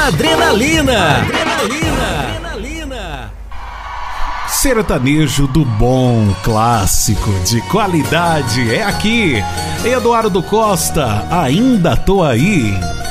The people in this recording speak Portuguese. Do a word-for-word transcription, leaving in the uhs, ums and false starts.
Adrenalina. Adrenalina. Adrenalina. Sertanejo do bom, clássico, de qualidade, é aqui. Eduardo Costa, ainda tô aí.